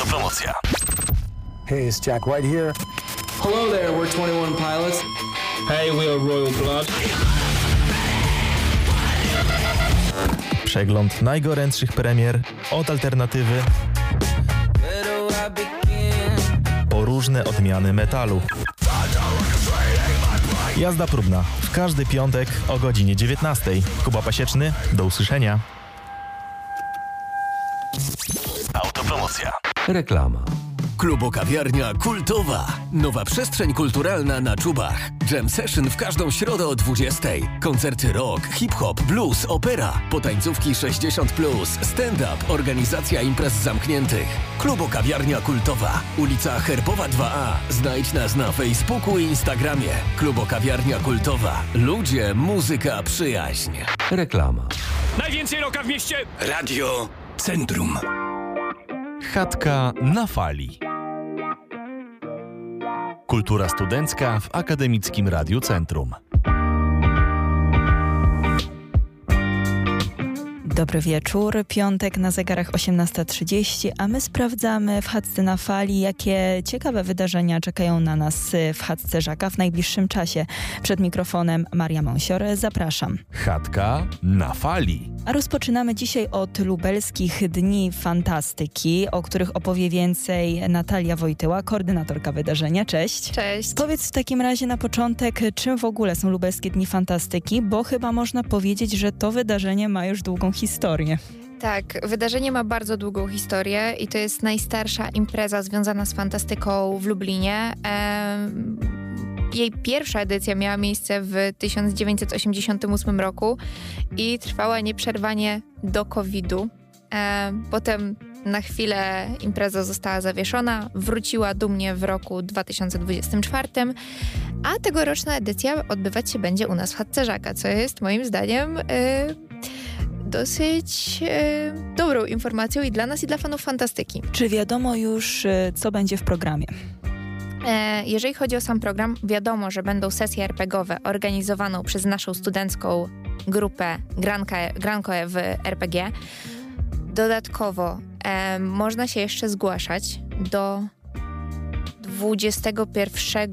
Autopromocja. Hey, it's Jack White here. Hello there, we're 21 Pilots. Hey, we are Royal Blood. Przegląd najgorętszych premier od alternatywy po różne odmiany metalu. Jazda próbna w każdy piątek o godzinie 19. Kuba Pasieczny, do usłyszenia. Autopromocja. Reklama. Klubo-kawiarnia kultowa. Nowa przestrzeń kulturalna na Czubach. Jam session w każdą środę o 20:00. Koncerty rock, hip-hop, blues, opera. Potańcówki 60+, stand-up, organizacja imprez zamkniętych. Klubo-kawiarnia kultowa. Ulica Herbowa 2A. Znajdź nas na Facebooku i Instagramie. Klubo-kawiarnia kultowa. Ludzie, muzyka, przyjaźń. Reklama. Najwięcej rocka w mieście! Radio Centrum. Chatka na fali. Kultura studencka w Akademickim Radiu Centrum. Dobry wieczór, piątek na zegarach 18:30, a my sprawdzamy w Chatce na fali, jakie ciekawe wydarzenia czekają na nas w Chatce Żaka w najbliższym czasie. Przed mikrofonem Maria Monsior, zapraszam. Chatka na fali. A rozpoczynamy dzisiaj od lubelskich Dni Fantastyki, o których opowie więcej Natalia Wojtyła, koordynatorka wydarzenia. Cześć. Cześć. Powiedz w takim razie na początek, czym w ogóle są lubelskie Dni Fantastyki, bo chyba można powiedzieć, że to wydarzenie ma już długą historię. Tak, wydarzenie ma bardzo długą historię i to jest najstarsza impreza związana z fantastyką w Lublinie. Jej pierwsza edycja miała miejsce w 1988 roku i trwała nieprzerwanie do COVID-u. Potem na chwilę impreza została zawieszona, wróciła dumnie w roku 2024, a tegoroczna edycja odbywać się będzie u nas w Chatce Żaka, co jest moim zdaniem dosyć dobrą informacją i dla nas, i dla fanów fantastyki. Czy wiadomo już, co będzie w programie? Jeżeli chodzi o sam program, wiadomo, że będą sesje RPGowe organizowane przez naszą studencką grupę Grankoe w RPG. Dodatkowo można się jeszcze zgłaszać do 21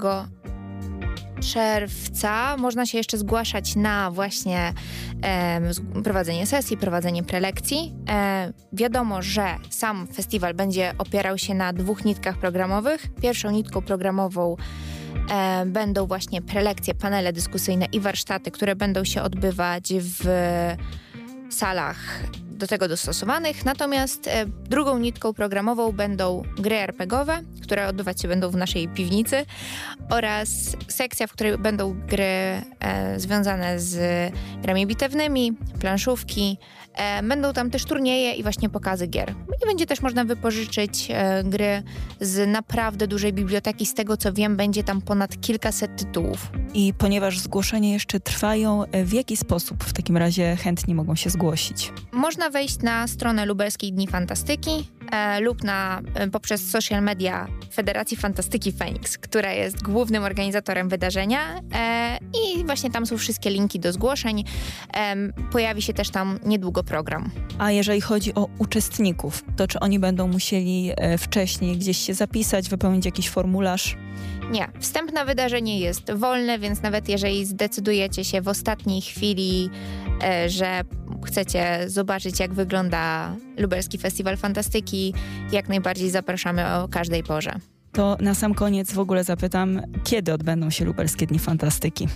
czerwca. Można się jeszcze zgłaszać na właśnie prowadzenie sesji, prowadzenie prelekcji. Wiadomo, że sam festiwal będzie opierał się na 2 nitkach programowych. Pierwszą nitką programową będą właśnie prelekcje, panele dyskusyjne i warsztaty, które będą się odbywać w salach do tego dostosowanych. Natomiast drugą nitką programową będą gry RPGowe, które odbywać się będą w naszej piwnicy, oraz sekcja, w której będą gry związane z grami bitewnymi, planszówki. Będą tam też turnieje i właśnie pokazy gier. I będzie też można wypożyczyć gry z naprawdę dużej biblioteki. Z tego co wiem, będzie tam ponad kilkaset tytułów. I ponieważ zgłoszenia jeszcze trwają, w jaki sposób w takim razie chętni mogą się zgłosić? Można wejść na stronę Lubelskich Dni Fantastyki lub poprzez social media Federacji Fantastyki Feniks, która jest głównym organizatorem wydarzenia, i właśnie tam są wszystkie linki do zgłoszeń. Pojawi się też tam niedługo program. A jeżeli chodzi o uczestników, to czy oni będą musieli wcześniej gdzieś się zapisać, wypełnić jakiś formularz? Nie, wstęp na wydarzenie jest wolny, więc nawet jeżeli zdecydujecie się w ostatniej chwili, że chcecie zobaczyć, jak wygląda Lubelski Festiwal Fantastyki, jak najbardziej zapraszamy o każdej porze. To na sam koniec w ogóle zapytam, kiedy odbędą się Lubelskie Dni Fantastyki?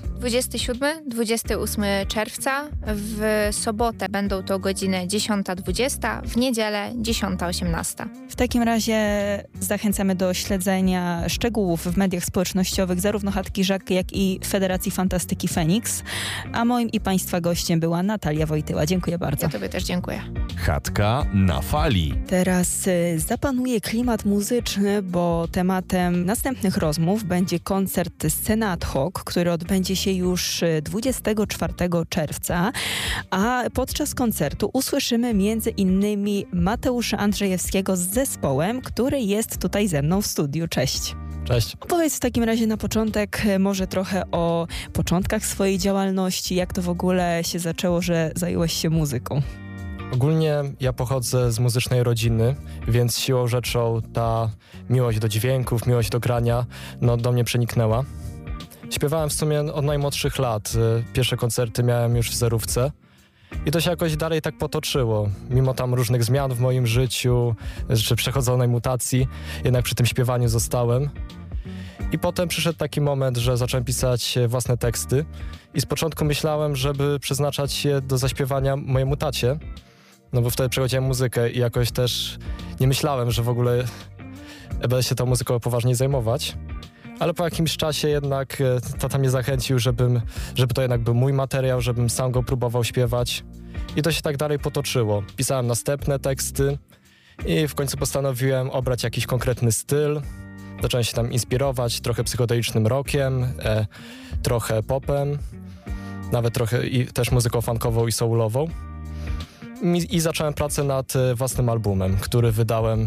27-28 czerwca, w sobotę będą to godziny 10:20, w niedzielę 10:18. W takim razie zachęcamy do śledzenia szczegółów w mediach społecznościowych zarówno Chatki Żak, jak i Federacji Fantastyki Feniks. A moim i Państwa gościem była Natalia Wojtyła. Dziękuję bardzo. Ja Tobie też dziękuję. Chatka na fali. Teraz zapanuje klimat muzyczny, bo tematem następnych rozmów będzie koncert Scena Ad Hoc, który odbędzie się już 24 czerwca, a podczas koncertu usłyszymy między innymi Mateusza Andrzejewskiego z zespołem, który jest tutaj ze mną w studiu. Cześć. Cześć. Opowiedz w takim razie na początek może trochę o początkach swojej działalności, jak to w ogóle się zaczęło, że zająłeś się muzyką. Ogólnie ja pochodzę z muzycznej rodziny, więc siłą rzeczą ta miłość do dźwięków, miłość do grania do mnie przeniknęła. Śpiewałem w sumie od najmłodszych lat. Pierwsze koncerty miałem już w zerówce i to się jakoś dalej tak potoczyło. Mimo tam różnych zmian w moim życiu, czy przechodzonej mutacji, jednak przy tym śpiewaniu zostałem. I potem przyszedł taki moment, że zacząłem pisać własne teksty i z początku myślałem, żeby przeznaczać je do zaśpiewania mojemu tacie, bo wtedy przechodziłem muzykę i jakoś też nie myślałem, że w ogóle będę się tą muzyką poważniej zajmować. Ale po jakimś czasie jednak tata mnie zachęcił, żeby to jednak był mój materiał, żebym sam go próbował śpiewać. I to się tak dalej potoczyło. Pisałem następne teksty i w końcu postanowiłem obrać jakiś konkretny styl. Zacząłem się tam inspirować trochę psychodelicznym rockiem, trochę popem, nawet trochę i też muzyką funkową i soulową. I zacząłem pracę nad własnym albumem, który wydałem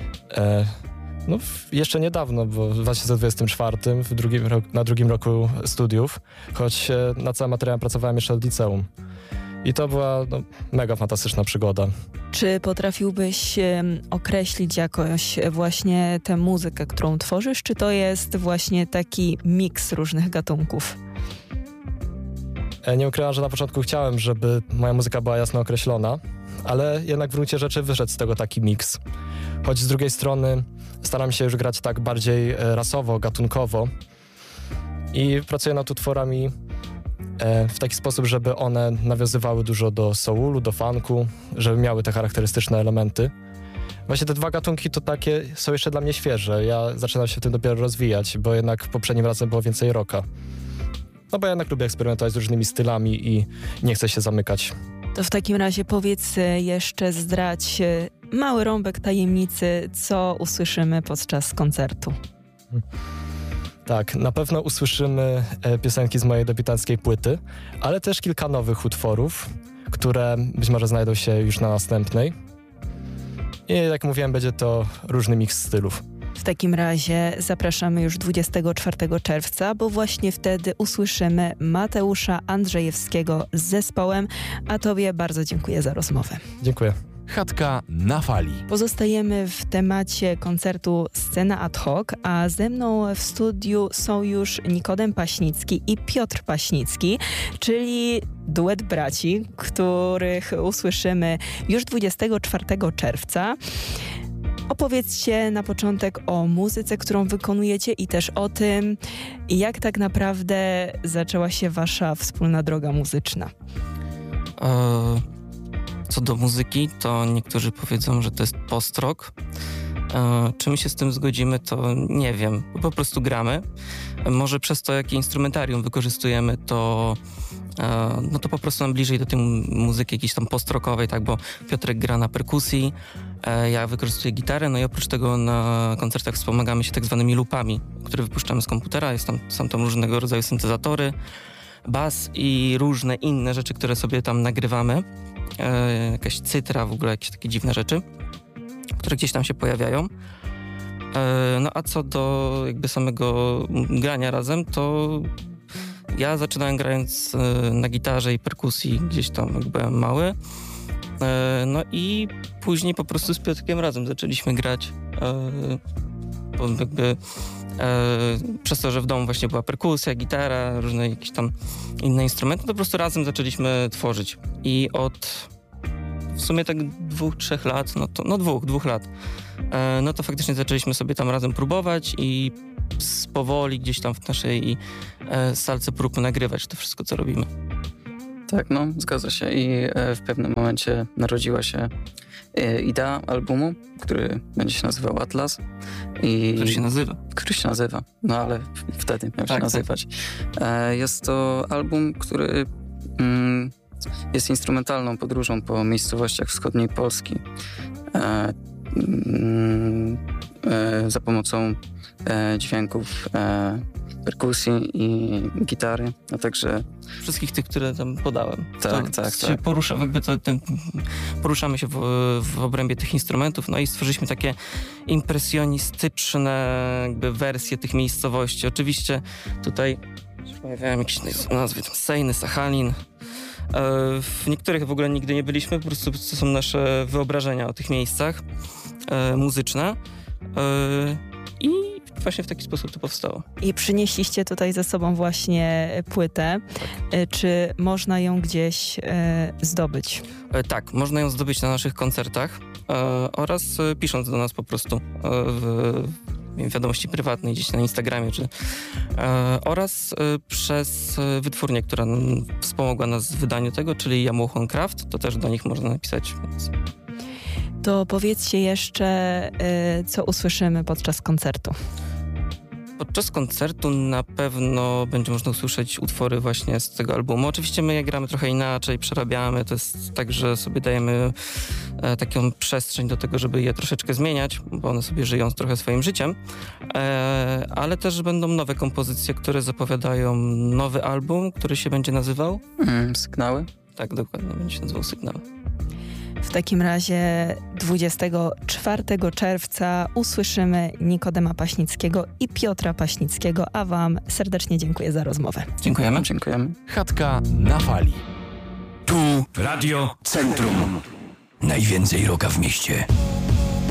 jeszcze niedawno, bo w 2024, na drugim roku studiów, choć nad całym materiałem pracowałem jeszcze od liceum. I to była mega fantastyczna przygoda. Czy potrafiłbyś określić jakoś właśnie tę muzykę, którą tworzysz, czy to jest właśnie taki miks różnych gatunków? Nie ukrywam, że na początku chciałem, żeby moja muzyka była jasno określona, ale jednak w gruncie rzeczy wyszedł z tego taki miks. Choć z drugiej strony staram się już grać tak bardziej rasowo, gatunkowo i pracuję nad utworami w taki sposób, żeby one nawiązywały dużo do soulu, do funku, żeby miały te charakterystyczne elementy. Właśnie te dwa gatunki to takie są jeszcze dla mnie świeże. Ja zaczynam się w tym dopiero rozwijać, bo jednak poprzednim razem było więcej rocka. Bo ja jednak lubię eksperymentować z różnymi stylami i nie chcę się zamykać. To w takim razie powiedz jeszcze, zdradź mały rąbek tajemnicy, co usłyszymy podczas koncertu. Tak, na pewno usłyszymy piosenki z mojej debiutanckiej płyty, ale też kilka nowych utworów, które być może znajdą się już na następnej. I jak mówiłem, będzie to różny miks stylów. W takim razie zapraszamy już 24 czerwca, bo właśnie wtedy usłyszymy Mateusza Andrzejewskiego z zespołem, a Tobie bardzo dziękuję za rozmowę. Dziękuję. Chatka na fali. Pozostajemy w temacie koncertu Scena ad hoc, a ze mną w studiu są już Nikodem Paśnicki i Piotr Paśnicki, czyli duet braci, których usłyszymy już 24 czerwca. Opowiedzcie na początek o muzyce, którą wykonujecie i też o tym, jak tak naprawdę zaczęła się wasza wspólna droga muzyczna. Co do muzyki, to niektórzy powiedzą, że to jest post-rock. Czy my się z tym zgodzimy, to nie wiem. Po prostu gramy. Może przez to, jakie instrumentarium wykorzystujemy, to po prostu nam bliżej do tej muzyki jakiejś tam post-rockowej, tak, bo Piotrek gra na perkusji, ja wykorzystuję gitarę, no i oprócz tego na koncertach wspomagamy się tak zwanymi loopami, które wypuszczamy z komputera. Są tam różnego rodzaju syntezatory, bas i różne inne rzeczy, które sobie tam nagrywamy. Jakaś cytra, w ogóle jakieś takie dziwne rzeczy, które gdzieś tam się pojawiają. No a co do jakby samego grania razem, to ja zaczynałem grając na gitarze i perkusji gdzieś tam jak byłem mały. No i później po prostu z Piotrkiem razem zaczęliśmy grać. Bo jakby przez to, że w domu właśnie była perkusja, gitara, różne jakieś tam inne instrumenty, to po prostu razem zaczęliśmy tworzyć. I od w sumie tak 2-3 lat, dwóch lat, no to faktycznie zaczęliśmy sobie tam razem próbować i powoli gdzieś tam w naszej salce prób nagrywać to wszystko, co robimy. Tak, no, zgadza się i w pewnym momencie narodziła się idea albumu, który będzie się nazywał Atlas. Który się nazywa, no ale wtedy miał się nazywać. Jest to album, który jest instrumentalną podróżą po miejscowościach wschodniej Polski za pomocą dźwięków perkusji i gitary, a także wszystkich tych, które tam podałem. Tak. Poruszamy się w obrębie tych instrumentów, no i stworzyliśmy takie impresjonistyczne jakby wersje tych miejscowości. Oczywiście tutaj się pojawiają jakieś nazwy, Sejny, Sachalin, W niektórych w ogóle nigdy nie byliśmy, po prostu to są nasze wyobrażenia o tych miejscach muzyczne i właśnie w taki sposób to powstało. I przynieśliście tutaj ze sobą właśnie płytę. Tak. Czy można ją gdzieś zdobyć? Tak, można ją zdobyć na naszych koncertach oraz pisząc do nas po prostu w wiadomości prywatnej, gdzieś na Instagramie, oraz przez wytwórnię, która wspomogła nas w wydaniu tego, czyli Yamuhon Craft, to też do nich można napisać. Więc... To powiedzcie jeszcze, co usłyszymy podczas koncertu. Podczas koncertu na pewno będzie można usłyszeć utwory właśnie z tego albumu. Oczywiście my je gramy trochę inaczej, przerabiamy. To jest tak, że sobie dajemy taką przestrzeń do tego, żeby je troszeczkę zmieniać, bo one sobie żyją trochę swoim życiem. Ale też będą nowe kompozycje, które zapowiadają nowy album, który się będzie nazywał... Sygnały? Tak, dokładnie, będzie się nazywał Sygnały. W takim razie 24 czerwca usłyszymy Nikodema Paśnickiego i Piotra Paśnickiego, a wam serdecznie dziękuję za rozmowę. Dziękujemy. Dziękujemy. Chatka na fali. Tu Radio Centrum. Najwięcej rocka w mieście.